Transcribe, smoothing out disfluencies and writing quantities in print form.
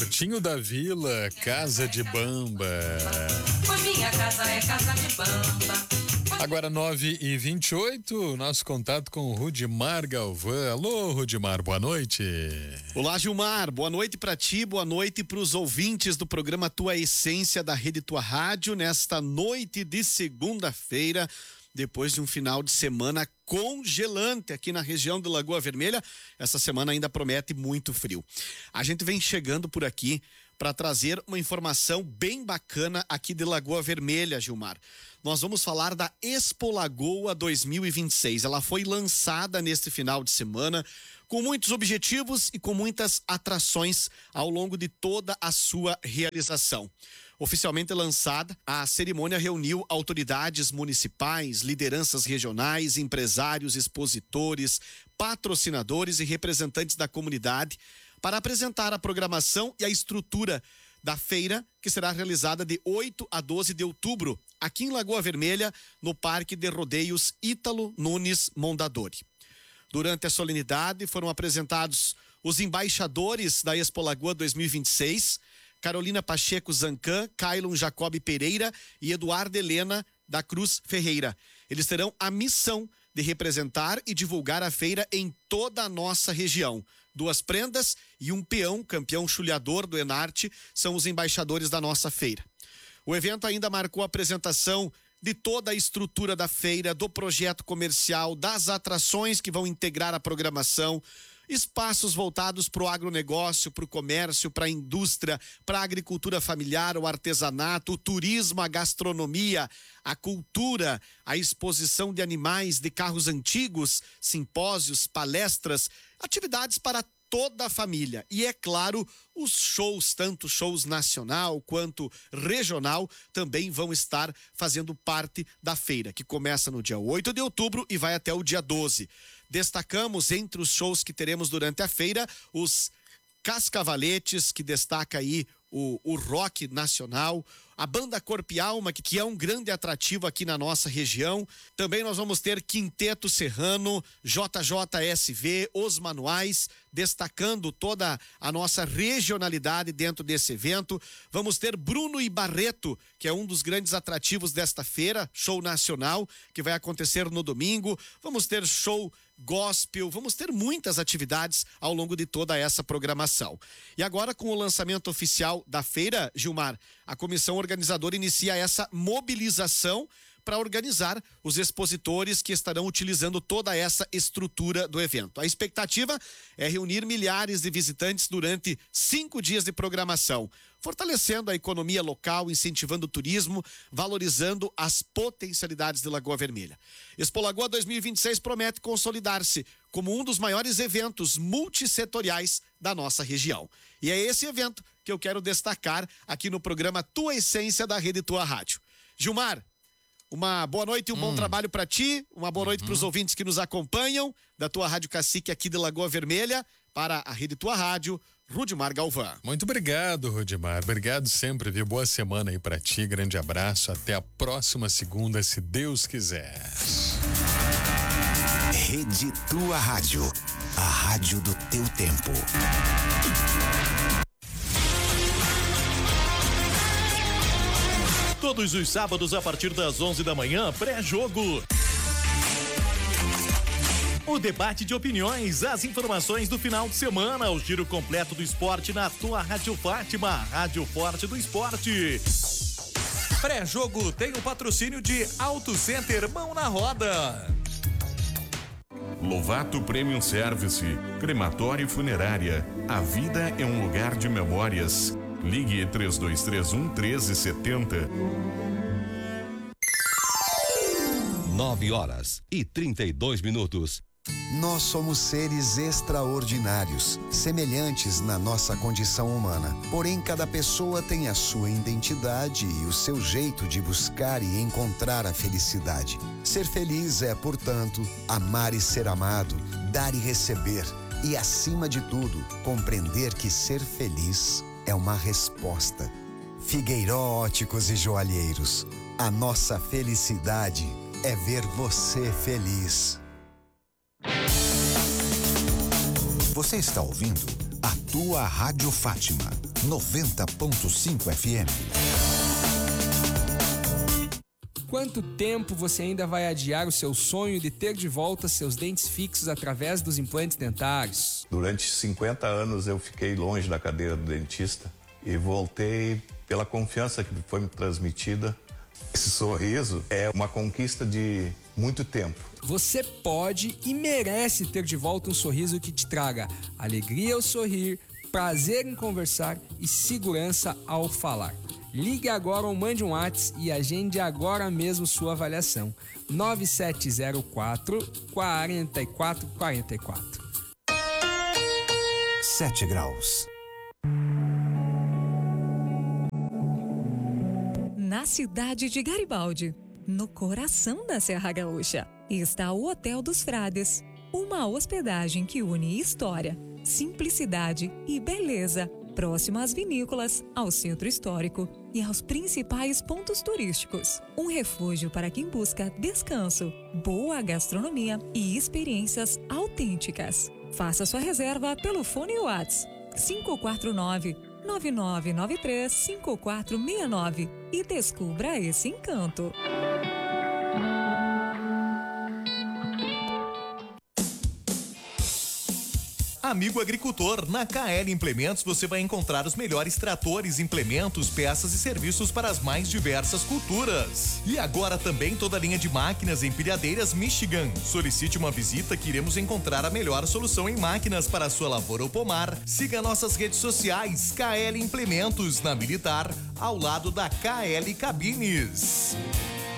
Portinho da Vila, Casa de Bamba. Pois minha casa é casa de bamba. Agora 9h28, nosso contato com o Rudimar Galvão. Alô, Rudimar, boa noite. Olá, Gilmar, boa noite pra ti, boa noite pros ouvintes do programa Tua Essência da Rede Tua Rádio, nesta noite de segunda-feira, depois de um final de semana congelante aqui na região de Lagoa Vermelha. Essa semana ainda promete muito frio. A gente vem chegando por aqui para trazer uma informação bem bacana aqui de Lagoa Vermelha, Gilmar. Nós vamos falar da Expo Lagoa 2026. Ela foi lançada neste final de semana com muitos objetivos e com muitas atrações ao longo de toda a sua realização. Oficialmente lançada, a cerimônia reuniu autoridades municipais, lideranças regionais, empresários, expositores, patrocinadores e representantes da comunidade para apresentar a programação e a estrutura da feira, que será realizada de 8 a 12 de outubro, aqui em Lagoa Vermelha, no Parque de Rodeios Ítalo Nunes Mondadori. Durante a solenidade foram apresentados os embaixadores da Expo Lagoa 2026, Carolina Pacheco Zancan, Kailon Jacob Pereira e Eduardo Helena da Cruz Ferreira. Eles terão a missão de representar e divulgar a feira em toda a nossa região. 2 prendas e um peão, campeão chulhador do Enarte, são os embaixadores da nossa feira. O evento ainda marcou a apresentação de toda a estrutura da feira, do projeto comercial, das atrações que vão integrar a programação, espaços voltados para o agronegócio, para o comércio, para a indústria, para a agricultura familiar, o artesanato, o turismo, a gastronomia, a cultura, a exposição de animais, de carros antigos, simpósios, palestras, atividades para toda a família. E é claro, os shows, tanto shows nacional quanto regional, também vão estar fazendo parte da feira, que começa no dia 8 de outubro e vai até o dia 12. Destacamos entre os shows que teremos durante a feira, os Cascavaletes, que destaca aí o rock nacional, a banda Corpo e Alma, que é um grande atrativo aqui na nossa região. Também nós vamos ter Quinteto Serrano, JJSV, Os Manuais, destacando toda a nossa regionalidade dentro desse evento. Vamos ter Bruno e Barreto, que é um dos grandes atrativos desta feira, show nacional, que vai acontecer no domingo. Vamos ter show gospel, vamos ter muitas atividades ao longo de toda essa programação. E agora, com o lançamento oficial da feira, Gilmar, a comissão organizadora inicia essa mobilização para organizar os expositores que estarão utilizando toda essa estrutura do evento. A expectativa é reunir milhares de visitantes durante 5 dias de programação, fortalecendo a economia local, incentivando o turismo, valorizando as potencialidades de Lagoa Vermelha. Expo Lagoa 2026 promete consolidar-se como um dos maiores eventos multissetoriais da nossa região. E é esse evento que eu quero destacar aqui no programa Tua Essência da Rede Tua Rádio. Gilmar, uma boa noite e um bom trabalho para ti, uma boa noite para os ouvintes que nos acompanham da Tua Rádio Cacique aqui de Lagoa Vermelha, para a Rede Tua Rádio, Rudimar Galvão. Muito obrigado, Rudimar. Obrigado sempre, viu? Boa semana aí para ti, grande abraço, até a próxima segunda, se Deus quiser. Rede Tua Rádio, a rádio do teu tempo. Todos os sábados a partir das 11 da manhã, pré-jogo. O debate de opiniões, as informações do final de semana, o giro completo do esporte na Tua Rádio Fátima, Rádio Forte do Esporte. Pré-jogo tem o patrocínio de Auto Center Mão na Roda. Lovato Premium Service, crematório e funerária. A vida é um lugar de memórias. Ligue 3231-1370. 9h32. Nós somos seres extraordinários, semelhantes na nossa condição humana. Porém, cada pessoa tem a sua identidade e o seu jeito de buscar e encontrar a felicidade. Ser feliz é, portanto, amar e ser amado, dar e receber. E, acima de tudo, compreender que ser feliz é uma resposta. Figueiró Óticos e Joalheiros. A nossa felicidade é ver você feliz. Você está ouvindo a Tua Rádio Fátima. 90.5 FM. Quanto tempo você ainda vai adiar o seu sonho de ter de volta seus dentes fixos através dos implantes dentários? Durante 50 anos eu fiquei longe da cadeira do dentista e voltei pela confiança que foi me transmitida. Esse sorriso é uma conquista de muito tempo. Você pode e merece ter de volta um sorriso que te traga alegria ao sorrir, prazer em conversar e segurança ao falar. Ligue agora ou mande um WhatsApp e agende agora mesmo sua avaliação. 9704 4444. 7 graus. Na cidade de Garibaldi, no coração da Serra Gaúcha, está o Hotel dos Frades, uma hospedagem que une história, simplicidade e beleza, próximo às vinícolas, ao centro histórico e aos principais pontos turísticos. Um refúgio para quem busca descanso, boa gastronomia e experiências autênticas. Faça sua reserva pelo fone WhatsApp 549-9993-5469 e descubra esse encanto. Amigo agricultor, na KL Implementos você vai encontrar os melhores tratores, implementos, peças e serviços para as mais diversas culturas. E agora também toda a linha de máquinas e empilhadeiras Michigan. Solicite uma visita que iremos encontrar a melhor solução em máquinas para a sua lavoura ou pomar. Siga nossas redes sociais, KL Implementos, na Militar, ao lado da KL Cabines.